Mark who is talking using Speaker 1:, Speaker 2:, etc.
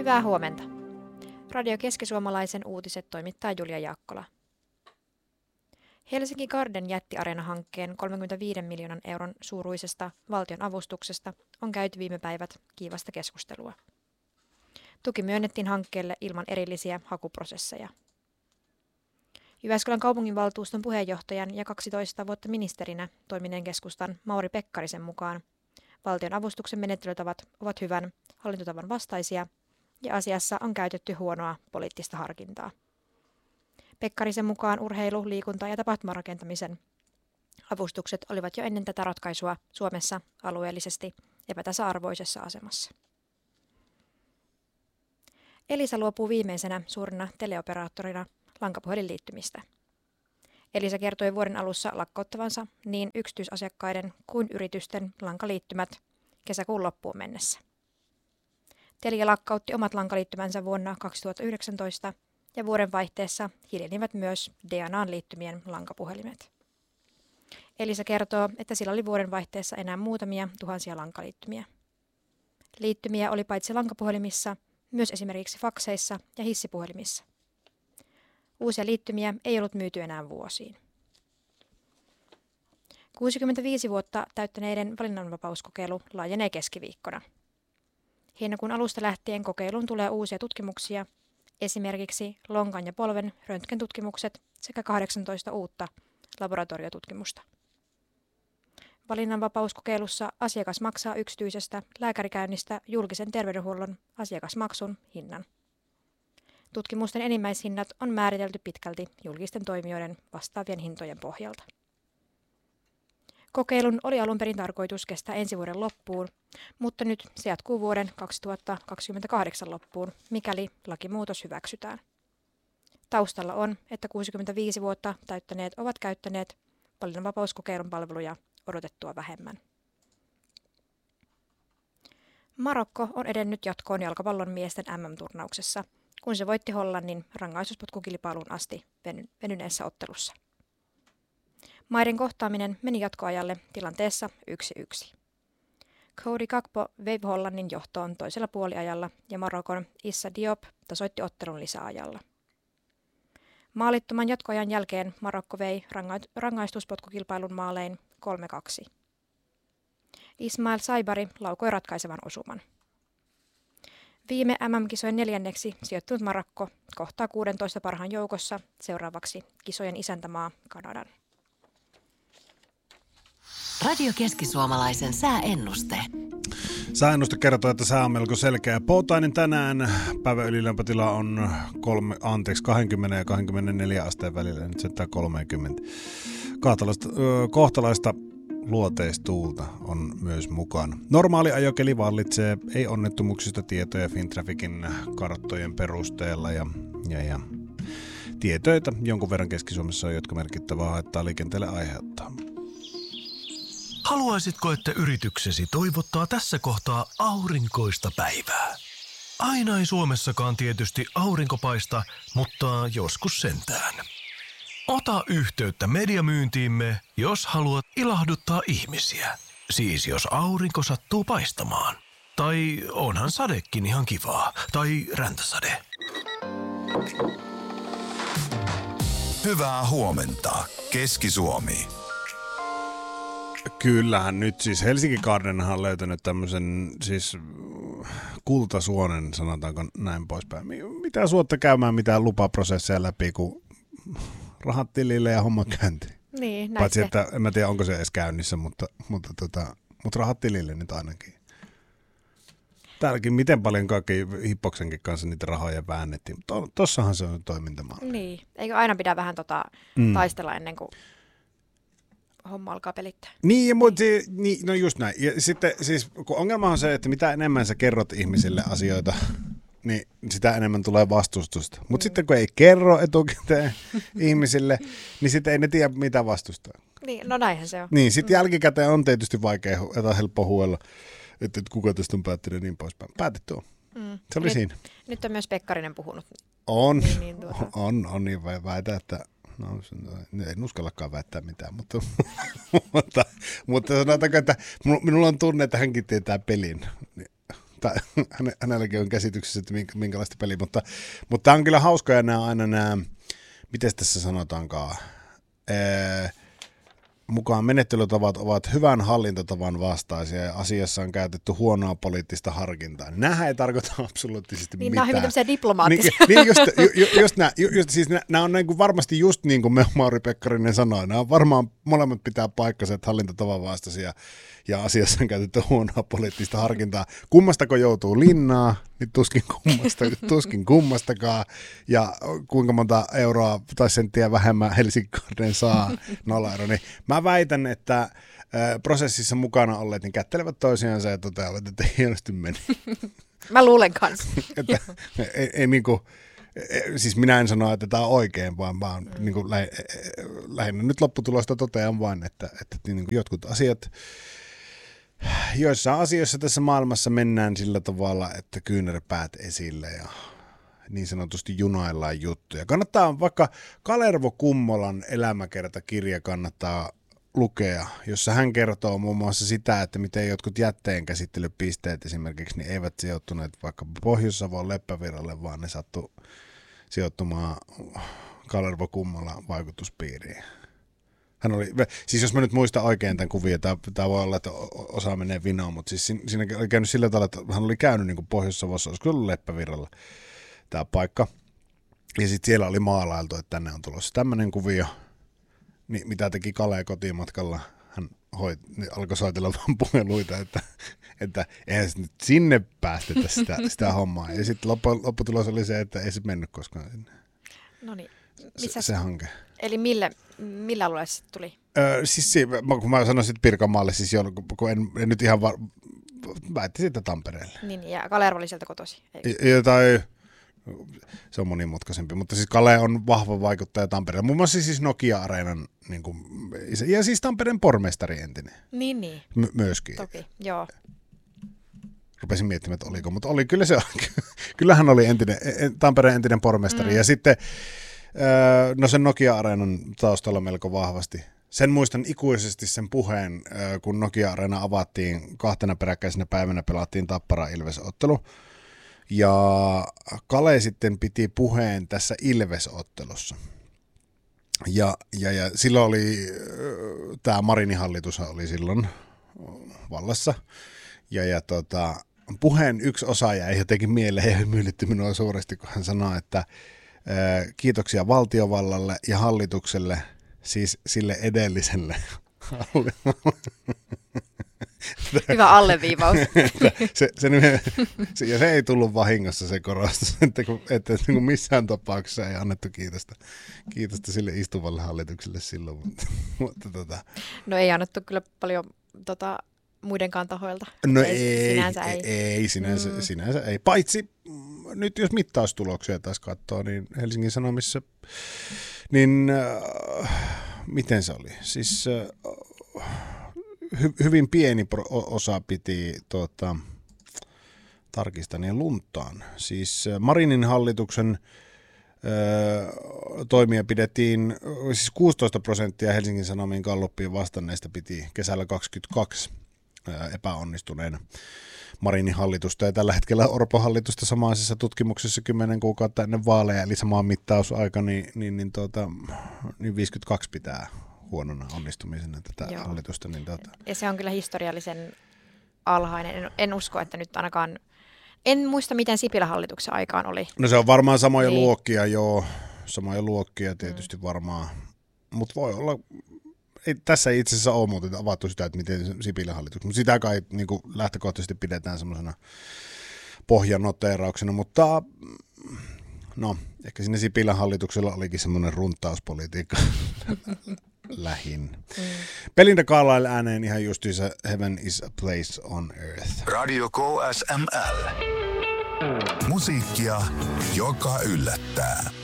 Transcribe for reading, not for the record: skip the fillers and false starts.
Speaker 1: Hyvää huomenta. Radio Keski-Suomalaisen uutiset toimittaa Julia Jaakkola. Helsinki Garden jättiareena-hankkeen 35 miljoonan euron suuruisesta valtion avustuksesta on käyty viime päivät kiivasta keskustelua. Tuki myönnettiin hankkeelle ilman erillisiä hakuprosesseja. Jyväskylän kaupunginvaltuuston puheenjohtajan ja 12 vuotta ministerinä toimineen keskustan Mauri Pekkarisen mukaan valtion avustuksen menettelytavat ovat hyvän hallintotavan vastaisia ja asiassa on käytetty huonoa poliittista harkintaa. Pekkarisen mukaan urheilu-, liikunta- ja tapahtumarakentamisen avustukset olivat jo ennen tätä ratkaisua Suomessa alueellisesti epätasa-arvoisessa asemassa. Elisa luopuu viimeisenä suurena teleoperaattorina lankapuhelinliittymistä. Elisa kertoi vuoden alussa lakkauttavansa niin yksityisasiakkaiden kuin yritysten lankaliittymät kesäkuun loppuun mennessä. Telia lakkautti omat lankaliittymänsä vuonna 2019 ja vuodenvaihteessa hiljenivät myös DNA:n liittymien lankapuhelimet. Elisa kertoo, että sillä oli vuodenvaihteessa enää muutamia tuhansia lankaliittymiä. Liittymiä oli paitsi lankapuhelimissa, myös esimerkiksi fakseissa ja hissipuhelimissa. Uusia liittymiä ei ollut myyty enää vuosiin. 65 vuotta täyttäneiden valinnanvapauskokeilu laajenee keskiviikkona. Heinäkuun alusta lähtien kokeiluun tulee uusia tutkimuksia, esimerkiksi lonkan ja polven röntgentutkimukset sekä 18 uutta laboratoriotutkimusta. Valinnanvapauskokeilussa asiakas maksaa yksityisestä lääkärikäynnistä julkisen terveydenhuollon asiakasmaksun hinnan. Tutkimusten enimmäishinnat on määritelty pitkälti julkisten toimijoiden vastaavien hintojen pohjalta. Kokeilun oli alun perin tarkoitus kestää ensi vuoden loppuun, mutta nyt se jatkuu vuoden 2028 loppuun, mikäli lakimuutos hyväksytään. Taustalla on, että 65 vuotta täyttäneet ovat käyttäneet valinnanvapauskokeilun palveluja odotettua vähemmän. Marokko on edennyt jatkoon jalkapallon miesten MM-turnauksessa, kun se voitti Hollannin rangaistuspotkukilpailuun asti venyneessä ottelussa. Maiden kohtaaminen meni jatkoajalle tilanteessa 1-1. Cody Gakpo vei Hollannin johtoon toisella puoliajalla ja Marokon Issa Diop tasoitti ottelun lisäajalla. Maalittoman jatkoajan jälkeen Marokko vei rangaistuspotkukilpailun maalein 3-2. Ismail Saibari laukoi ratkaisevan osuman. Viime MM-kisojen neljänneksi sijoittunut Marokko kohtaa 16 parhaan joukossa seuraavaksi kisojen isäntämaa Kanadan.
Speaker 2: Radio Keski-Suomalaisen sääennuste.
Speaker 3: Sääennuste kertoo, että sää on melko selkeä. Poutainen tänään. Päivän ylilämpötila on 20 ja 24 asteen välillä. Nyt se 30. Kohtalaista luoteistuulta on myös mukana. Normaali ajokeli vallitsee, ei onnettomuuksista tietoja Fintrafficin karttojen perusteella ja tietoita jonkun verran Keski-Suomessa on, jotka merkittävää haittaa liikenteelle aiheuttaa.
Speaker 4: Haluaisitko, että yrityksesi toivottaa tässä kohtaa aurinkoista päivää? Aina ei Suomessakaan tietysti aurinko paista, mutta joskus sentään. Ota yhteyttä mediamyyntiimme, jos haluat ilahduttaa ihmisiä. Siis jos aurinko sattuu paistamaan. Tai onhan sadekin ihan kivaa. Tai räntäsade.
Speaker 5: Hyvää huomenta, Keski-Suomi.
Speaker 3: Kyllähän nyt siis Helsinki Gardenhan on löytänyt tämmöisen siis kultasuonen, sanotaanko näin poispäin. Mitä suotta käymään mitään lupaprosesseja läpi, kun rahat tilille ja homma käyntiin.
Speaker 1: Niin,
Speaker 3: paitsi että en mä tiedä onko se edes käynnissä, mutta rahat tilille nyt ainakin. Täälläkin miten paljon kaikki Hippoksenkin kanssa niitä rahoja väännettiin, mutta tossahan se on toimintamalli.
Speaker 1: Niin, eikö aina pidä vähän taistella ennen kuin homma alkaa pelittää?
Speaker 3: Niin, mutta no just näin. Ja sitten siis kun ongelma on se, että mitä enemmän sä kerrot ihmisille asioita, niin sitä enemmän tulee vastustusta. Mutta sitten kun ei kerro etukäteen ihmisille, niin sitten ei ne tiedä mitä vastustaa.
Speaker 1: Niin, no näinhän se on.
Speaker 3: Niin, sitten jälkikäteen on tietysti vaikea tai helppo huolella, että kuka tästä on päättänyt niin poispäin. Päätetty on. Se oli siinä. Nyt
Speaker 1: on myös Pekkarinen puhunut.
Speaker 3: On, on niin väitä, että no, en uskallakaan väittää mitään, mutta sanotaanko, että minulla on tunne, että hänkin tietää pelin. hänelläkin on käsityksessä, että minkälaista peliä, mutta tämä on kyllä hauska ja nämä miten tässä sanotaankaan, mukaan menettelytavat ovat hyvän hallintotavan vastaisia ja asiassa on käytetty huonoa poliittista harkintaa. Nämähän ei tarkoita absoluuttisesti mitään.
Speaker 1: Nämä on hyvin tämmöisiä diplomaattisia.
Speaker 3: Siis nämä on niin kuin varmasti just niin kuin Mauri Pekkarinen sanoi. Nämä on varmaan molemmat pitää paikkansa, että hallintotavan vastaisia ja asiassa on käytetty huonoa poliittista harkintaa. Kummastako joutuu linnaa, niin tuskin kummastakaan. Ja kuinka monta euroa tai senttiä vähemmän Helsingin saa 0 euroa. Niin mä väitän, että prosessissa mukana olleet niin kättelevät toisiansa ja toteavat, että hienosti meni.
Speaker 1: Mä luulen kanssa.
Speaker 3: Että, ei niinku, siis minä en sano, että tämä on oikein, vaan niinku lähinnä nyt lopputulosta totean vain, että niin jotkut asiat, joissain asioissa tässä maailmassa mennään sillä tavalla, että kyynärpäät esille ja niin sanotusti junaillaan juttuja. Kannattaa vaikka Kalervo Kummolan elämäkertakirja kannattaa lukea, jossa hän kertoo muun muassa sitä, että miten jotkut jätteenkäsittelypisteet esimerkiksi niin eivät sijoittuneet vaikka Pohjois-Savon Leppävirralle, vaan ne sattu sijoittumaan Kalervo Kummolan vaikutuspiiriin. Hän oli, siis jos mä nyt muistan oikein tämän kuvia, tämä voi olla, että osa menee vinoon, mutta siis siinä oli käynyt sillä tavalla, että hän oli käynyt niin kuin Pohjois-Savossa, olisiko ollut Leppävirralla tämä paikka. Ja sitten siellä oli maalailtu, että tänne on tulossa tämmöinen kuvio. Niin, mitä teki Kale kotimatkalla? Hän alkoi soitella vaan puheluita, että eihän nyt sinne päästetä sitä hommaa. Ja sitten lopputulos oli se, että ei se mennyt koskaan sinne.
Speaker 1: No niin.
Speaker 3: Se hanke.
Speaker 1: Eli millä alueella se tuli?
Speaker 3: Siis kun mä sanoin sitten Pirkanmaalle, siis kun en nyt ihan väitti siitä Tampereelle.
Speaker 1: Niin, ja Kalervo oli sieltä kotosi.
Speaker 3: Se on monimutkaisempi, mutta siis Kale on vahva vaikuttaja Tampereella. Muun muassa siis Nokia-areenan, niin kuin, ja siis Tampereen pormestari entinen.
Speaker 1: Niin.
Speaker 3: Myöskin.
Speaker 1: Toki, joo.
Speaker 3: Rupesin miettimään, että oliko, mutta oli kyllä se. Kyllähän oli Tampereen entinen pormestari. Ja sitten sen Nokia-areenan taustalla melko vahvasti. Sen muistan ikuisesti sen puheen, kun Nokia-areena avattiin 2 peräkkäisenä päivänä, pelattiin Tappara Ilves-ottelu. Ja Kale sitten piti puheen tässä Ilves-ottelussa. Ja silloin oli, tämä Marinin hallitus oli silloin vallassa. Ja puheen yksi osa jäi jotenkin mieleen ja hymyilytti minua suuresti, kun hän sanoi, että kiitoksia valtiovallalle ja hallitukselle, siis sille edelliselle.
Speaker 1: Hyvä alleviivaus.
Speaker 3: Se ei tullut vahingossa se korostus, että missään tapauksessa ei annettu kiitosta sille istuvalle hallitukselle silloin.
Speaker 1: No ei annettu kyllä paljon muidenkaan tahoilta.
Speaker 3: No sinänsä ei. Paitsi nyt jos mittaustuloksia taas katsoo, niin Helsingin Sanomissa, niin miten se oli? Siis hyvin pieni osa piti tarkistan lunttaan. Siis Marinin hallituksen toimia pidettiin, siis 16% Helsingin Sanomien galluppiin vastanneista piti kesällä 2022 epäonnistuneena Marinin hallitusta, ja tällä hetkellä Orpon hallitusta samaisessa tutkimuksessa 10 kuukautta ennen vaaleja, eli samaan mittausaika, niin 52 pitää huonona onnistumisena tätä hallitusta. Niin
Speaker 1: ja se on kyllä historiallisen alhainen. En usko, että nyt ainakaan, en muista miten Sipilän hallituksen aikaan oli.
Speaker 3: No se on varmaan samoja luokkia, samoja luokkia tietysti varmaan, mutta voi olla. Tässä ei itse asiassa ole muuten avattu sitä, että miten Sipilän hallitus, mutta sitä kai niin kuin lähtökohtaisesti pidetään semmoisena pohjanoteerauksena, mutta no, ehkä siinä Sipilän hallituksella olikin semmoinen runtauspolitiikka lähin. Belinda Carlisle ääneen ihan justiinsa Heaven is a place on earth.
Speaker 5: Radio KSML. Musiikkia, joka yllättää.